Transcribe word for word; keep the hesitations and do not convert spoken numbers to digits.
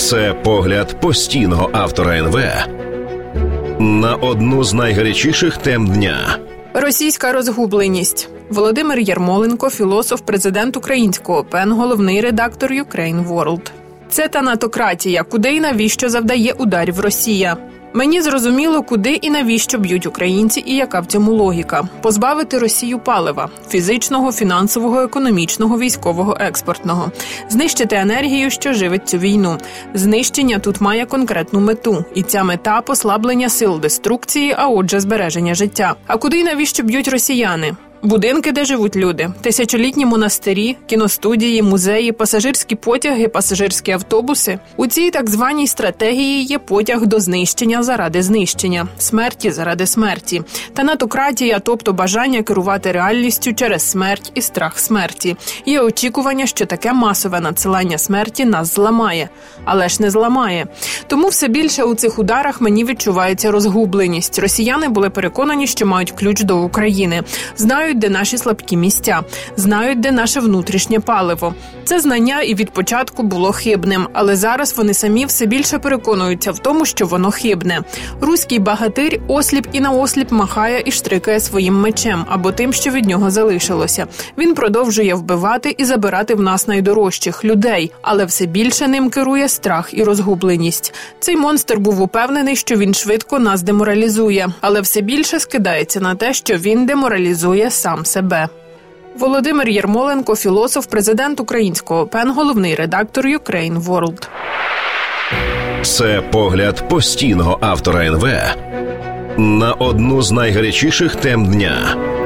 Це погляд постійного автора ен ве на одну з найгарячіших тем дня. Російська розгубленість. Володимир Ярмоленко, філософ, президент українського ПЕН, головний редактор Ukraine World. Це танатократія, куди і навіщо завдає ударів Росія. Мені зрозуміло, куди і навіщо б'ють українці і яка в цьому логіка. Позбавити Росію палива – фізичного, фінансового, економічного, військового, експортного. Знищити енергію, що живить цю війну. Знищення тут має конкретну мету. І ця мета – послаблення сил деструкції, а отже збереження життя. А куди і навіщо б'ють росіяни? Будинки, де живуть люди, тисячолітні монастирі, кіностудії, музеї, пасажирські потяги, пасажирські автобуси. У цій так званій стратегії є потяг до знищення заради знищення, смерті заради смерті. Танатократія, тобто бажання керувати реальністю через смерть і страх смерті. Є очікування, що таке масове надсилання смерті нас зламає. Але ж не зламає. Тому все більше у цих ударах мені відчувається розгубленість. Росіяни були переконані, що мають ключ до України. Знають, де наші слабкі місця, знають, де наше внутрішнє паливо. Це знання і від початку було хибним, але зараз вони самі все більше переконуються в тому, що воно хибне. Руський багатир осліп і наосліп махає і штрикає своїм мечем або тим, що від нього залишилося. Він продовжує вбивати і забирати в нас найдорожчих – людей, але все більше ним керує страх і розгубленість. Цей монстр був упевнений, що він швидко нас деморалізує, але все більше скидається на те, що він деморалізує сам себе. Володимир Ярмоленко, філософ, президент українського ПЕН, головний редактор Ukraine World. Це погляд постійного автора ен ве на одну з найгарячіших тем дня.